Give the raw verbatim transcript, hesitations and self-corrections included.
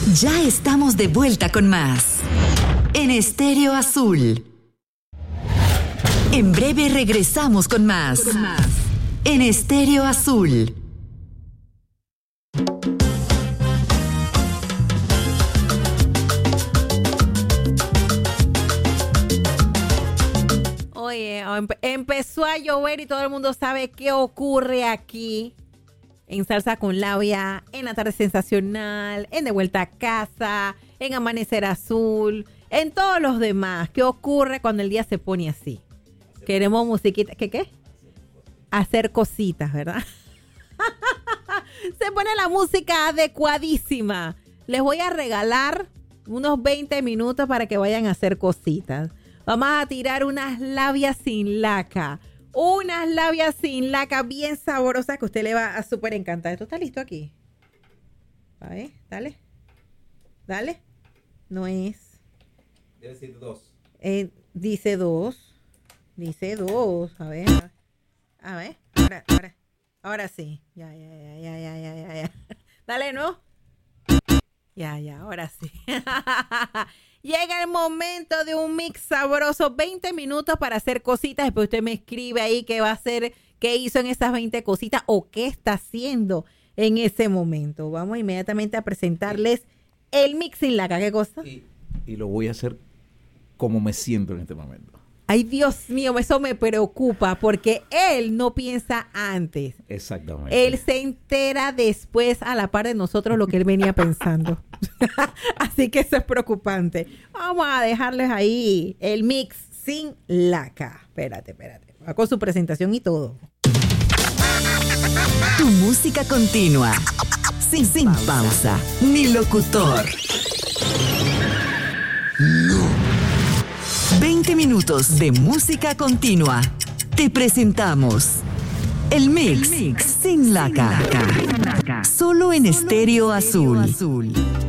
Ya estamos de vuelta con más en Estéreo Azul. En breve regresamos con más en Estéreo Azul. Oye, empe- empezó a llover y todo el mundo sabe qué ocurre aquí en Salsa con Labia, en La Tarde Sensacional, en De Vuelta a Casa, en Amanecer Azul, en todos los demás. ¿Qué ocurre cuando el día se pone así? Queremos musiquita. ¿Qué qué? Hacer cositas, ¿verdad? Se pone la música adecuadísima. Les voy a regalar unos veinte minutos para que vayan a hacer cositas. Vamos a tirar unas labias sin laca. Unas labias sin laca bien sabrosas que a usted le va a súper encantar. ¿Esto está listo aquí? A ver, dale. Dale. No es. Debe decir dos. Eh, dice dos. Dice dos. A ver. A ver. Ahora, ahora. Ahora sí. Ya, ya, ya, ya, ya, ya, ya, ya. Dale, ¿no? Ya, ya, ahora sí. Llega el momento de un mix sabroso. veinte minutos para hacer cositas. Después usted me escribe ahí qué va a hacer, qué hizo en esas veinte cositas o qué está haciendo en ese momento. Vamos inmediatamente a presentarles el mix sin laca. ¿Qué cosa? Y, y lo voy a hacer como me siento en este momento. Ay, Dios mío, eso me preocupa porque él no piensa antes. Exactamente. Él se entera después a la par de nosotros lo que él venía pensando. Así que eso es preocupante. Vamos a dejarles ahí el mix sin laca. Espérate, espérate. Va con su presentación y todo. Tu música continua. Sin, sin pausa. pausa. Ni locutor. No. veinte minutos de música continua. Te presentamos el mix, el mix sin laca. Solo en Estéreo Azul. Azul.